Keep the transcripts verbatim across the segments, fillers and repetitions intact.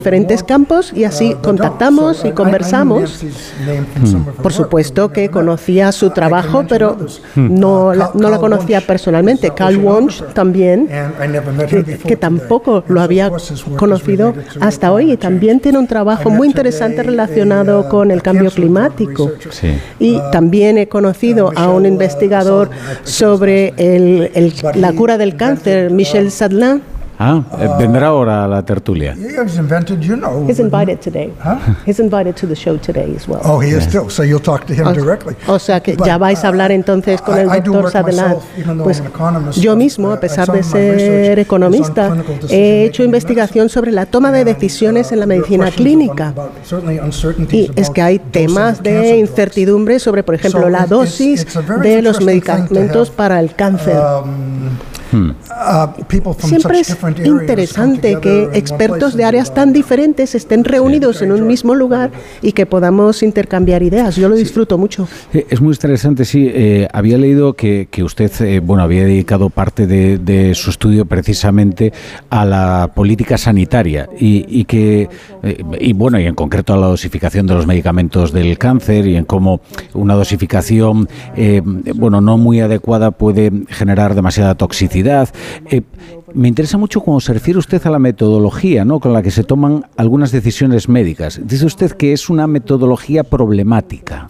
diferentes campos y así contactamos y conversamos. Por supuesto que conocía su trabajo, pero no la, no la conocía personalmente. Carl Wunsch también, que, que tampoco lo había conocido hasta hoy, y también tiene un trabajo muy interesante relacionado con el cambio climático. Sí. Y también he conocido a un investigador sobre el, el, la cura del cáncer, Michel Sadelain. Ah, eh, vendrá ahora a la tertulia. He's invented, you know. He's invited today. Huh? He's invited to the show today as well. Oh, he is too. So you'll talk to him O, directly. o sea que But, ya vais a hablar entonces con I- el I do doctor work Sadelain. myself, even though Pues I'm an economist, yo but, mismo, uh, a pesar some de of my ser research is economista, on clinical he decision-making hecho in investigación sobre la toma de decisiones en la medicina clínica. Y es que hay temas de incertidumbre sobre, por ejemplo, la dosis de los medicamentos para el cáncer. Siempre es interesante que expertos de áreas tan diferentes estén reunidos en un mismo lugar y que podamos intercambiar ideas. Yo lo disfruto mucho. Es muy interesante, sí. Eh, había leído que, que usted, eh, bueno, había dedicado parte de, de su estudio precisamente a la política sanitaria y, y que, eh, y bueno, y en concreto a la dosificación de los medicamentos del cáncer y en cómo una dosificación, eh, bueno, no muy adecuada puede generar demasiada toxicidad. Eh, me interesa mucho cuando se refiere usted a la metodología, ¿no?, con la que se toman algunas decisiones médicas. Dice usted que es una metodología problemática.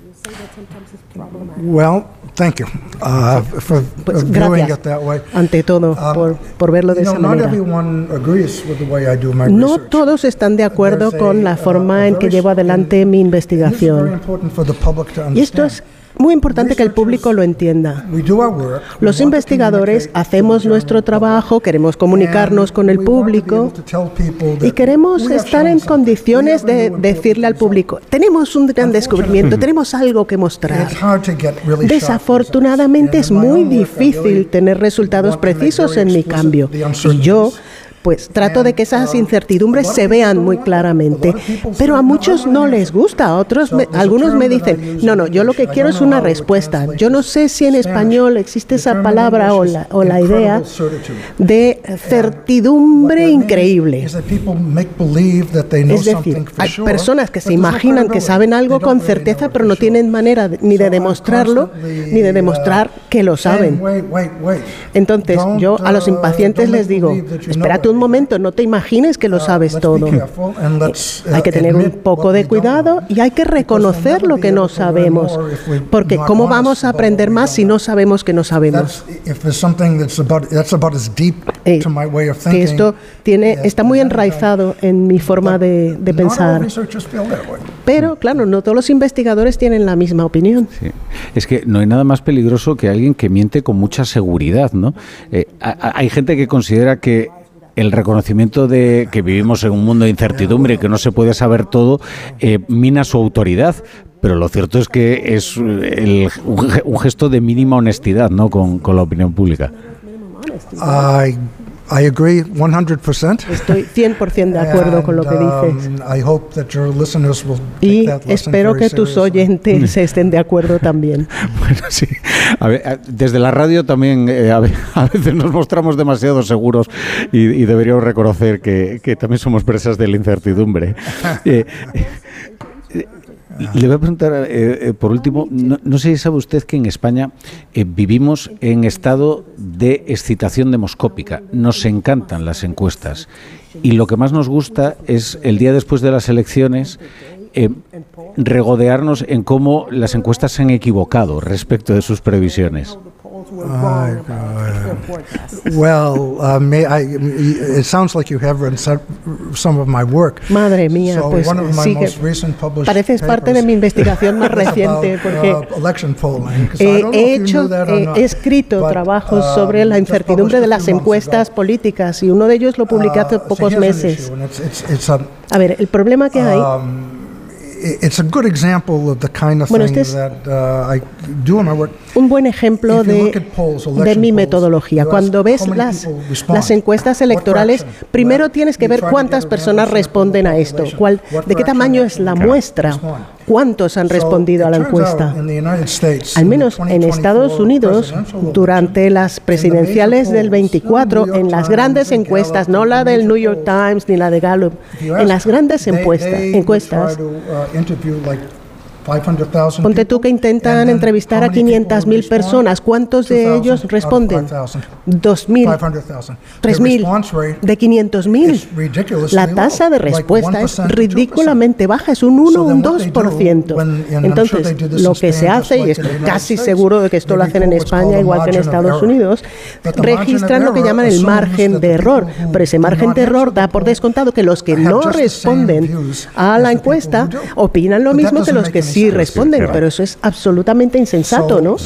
Well, thank you uh, for Pues viewing gracias, it that way. ante todo, Um, por, por verlo de you esa know, not manera. everyone agrees with the way I do my No research. todos están de acuerdo con la forma en que llevo adelante mi And this is very investigación. important for the public to Y esto understand. es muy importante que el público lo entienda. We do our work. We Los want to investigadores communicate hacemos to the nuestro general trabajo, queremos comunicarnos con el public. And we want to be público able to tell people that y queremos we have estar shown en something. condiciones We have a de new important decirle al result. público, tenemos un gran descubrimiento, tenemos algo que mostrar. It's hard to get really sharp Desafortunadamente es results. And in muy my own work, I difícil really tener resultados want to make precisos very en mi explicit cambio. the Y uncertainties. yo pues trato de que esas incertidumbres se vean muy claramente, pero a muchos no les gusta, a otros, me- algunos me dicen, no, no, yo lo que quiero es una respuesta. Yo no sé si en español existe esa palabra o la, o la idea de certidumbre increíble. Es decir, hay personas que se imaginan que saben algo con certeza, pero no tienen manera de- ni de demostrarlo, ni de demostrar que lo saben. Entonces, yo a los impacientes les digo, espérate un momento, no te imagines que lo sabes todo. Hay que tener un poco de cuidado y hay que reconocer lo que no sabemos, porque ¿cómo vamos a aprender más si no sabemos que no sabemos? Eh, que esto tiene, está muy enraizado en mi forma de, de pensar. Pero, claro, no todos los investigadores tienen la misma opinión. Sí. Es que no hay nada más peligroso que alguien que miente con mucha seguridad, ¿no? Eh, a- hay gente que considera que el reconocimiento de que vivimos en un mundo de incertidumbre y que no se puede saber todo eh, mina su autoridad, pero lo cierto es que es el, un, ge- un gesto de mínima honestidad, ¿no?, con, con la opinión pública. I, I agree one hundred percent. Estoy cien por ciento de acuerdo con lo que dices. And, um, I hope that your listeners will take Y that lesson espero very que tus seriously. oyentes estén de acuerdo también. Bueno, sí. A ver, a- desde la radio también eh, a, ve- a veces nos mostramos demasiado seguros y, y deberíamos reconocer que, que también somos presas de la incertidumbre. Eh, eh, Le voy a preguntar, eh, eh, por último, no, no sé si sabe usted que en España eh, vivimos en estado de excitación demoscópica. Nos encantan las encuestas y lo que más nos gusta es el día después de las elecciones eh, regodearnos en cómo las encuestas se han equivocado respecto de sus previsiones. Ay, God. Well, uh, may I, it sounds like you have read some, some of my work. Madre mía, So pues one of my sí que most recent published pareces parte de mi investigación más reciente, porque uh, election polling. 'Cause I Eh, don't know he if you hecho, knew that or eh, not, he escrito but, trabajos um, sobre la just incertidumbre published de a las few months encuestas ago. políticas y uno de ellos lo publiqué hace Uh, so pocos here's an meses. issue, and it's- it's- it's a- A ver, el problema que hay, um, it's a good example of the kind of Bueno, thing este es that uh, I do in my work. un buen ejemplo If you de, look at polls, de election mi polls, metodología. you Cuando ask ves how many las, people respond, las encuestas what electorales, fraction, primero well, tienes que you ver try to cuántas get a personas sample responden a esto, population. cuál, What de qué fraction tamaño es la actually muestra. respond. ¿Cuántos han respondido a la encuesta? Al menos en Estados Unidos, durante las presidenciales del veinticuatro, en las grandes encuestas, no la del New York Times ni la de Gallup, en las grandes encuestas, encuestas ponte tú que intentan entrevistar a quinientas mil personas. ¿Cuántos de ellos responden? dos mil, tres mil, de quinientos mil. La tasa de respuesta es ridículamente baja, es un uno o un dos por ciento. Entonces, lo que se hace, y estoy casi seguro de que esto lo hacen en España igual que en Estados Unidos, registran lo que llaman el margen de error. Pero ese margen de error da por descontado que los que no responden a la encuesta opinan lo mismo que los que sí responden, pero eso es absolutamente insensato, ¿no?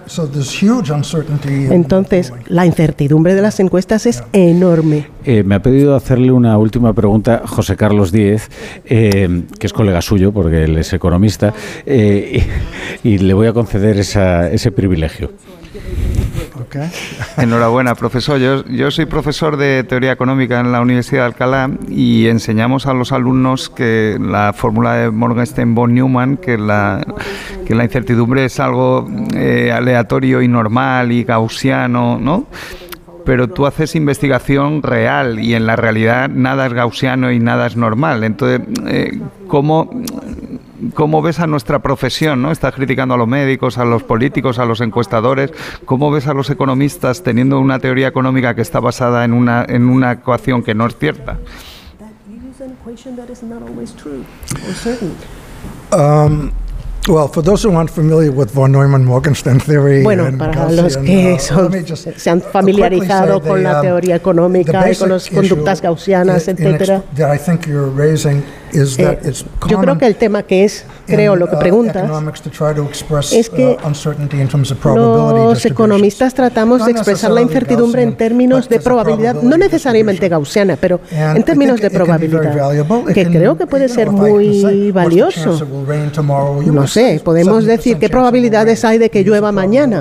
Entonces, la incertidumbre de las encuestas es enorme. Eh, me ha pedido hacerle una última pregunta José Carlos Díez, eh, que es colega suyo, porque él es economista, eh, y, y le voy a conceder esa, ese privilegio. Okay. Enhorabuena, profesor. Yo, yo soy profesor de teoría económica en la Universidad de Alcalá y enseñamos a los alumnos que la fórmula de Morgenstern von Neumann, que la, que la incertidumbre es algo eh, aleatorio y normal y gaussiano, ¿no? Pero tú haces investigación real y en la realidad nada es gaussiano y nada es normal. Entonces, eh, ¿cómo... ¿Cómo ves a nuestra profesión, ¿no? Estás criticando a los médicos, a los políticos, a los encuestadores. ¿Cómo ves a los economistas teniendo una teoría económica que está basada en una, en una ecuación que no es cierta? Um, well, for those who aren't familiar with von Neumann-Morgenstern theory, bueno, para los que son, se han familiarizado con la teoría económica y con las conductas gaussianas, etcétera. Eh, yo creo que el tema que es, creo, lo que preguntas, es que los economistas tratamos de expresar la incertidumbre en términos de probabilidad, no necesariamente gaussiana, pero en términos de probabilidad, que creo que puede ser muy valioso. No sé, podemos decir qué probabilidades hay de que llueva mañana.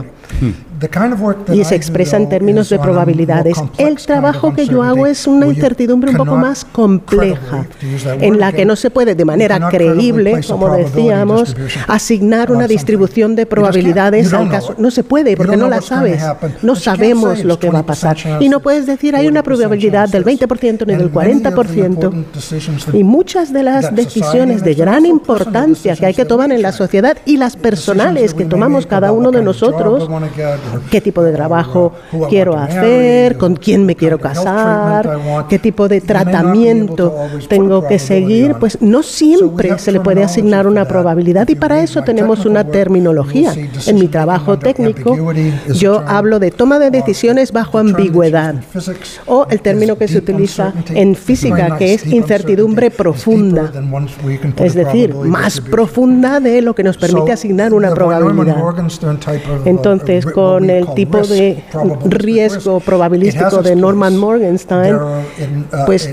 Y se expresa en términos de probabilidades. El trabajo que yo hago es una incertidumbre un poco más compleja, en la que no se puede de manera creíble, como decíamos, asignar una distribución de probabilidades al caso. No se puede, porque no la sabes. No sabemos lo que va a pasar. Y no puedes decir hay una probabilidad del veinte por ciento ni del cuarenta por ciento. Y muchas de las decisiones de gran importancia que hay que tomar en la sociedad y las personales que tomamos cada uno de nosotros, qué tipo de trabajo quiero hacer, con quién me quiero casar, qué tipo de tratamiento tengo que seguir, pues no siempre se le puede asignar una probabilidad y para eso tenemos una terminología. En mi trabajo técnico yo hablo de toma de decisiones bajo ambigüedad o el término que se utiliza en física, que es incertidumbre profunda, es decir, más profunda de lo que nos permite asignar una probabilidad. Entonces, con el tipo de riesgo probabilístico de Norman Morgenstern, pues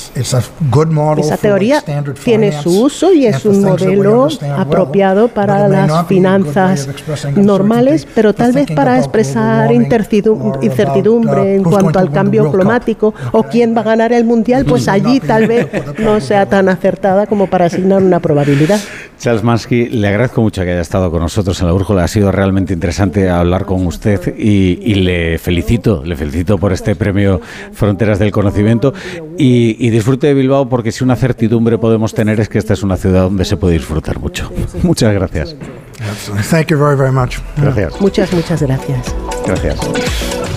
esa teoría tiene su uso y es un modelo apropiado para las finanzas normales, pero tal vez para expresar incertidumbre en cuanto al cambio climático o quién va a ganar el mundial, pues allí tal vez no sea tan acertada como para asignar una probabilidad. Charles Mansky, le agradezco mucho que haya estado con nosotros en La Brújula. Ha sido realmente interesante hablar con usted y, y le felicito, le felicito por este premio Fronteras del Conocimiento y, y disfrute de Bilbao, porque si una certidumbre podemos tener es que esta es una ciudad donde se puede disfrutar mucho. Muchas gracias. Thank you very, very much. Gracias. Muchas, muchas gracias. Gracias.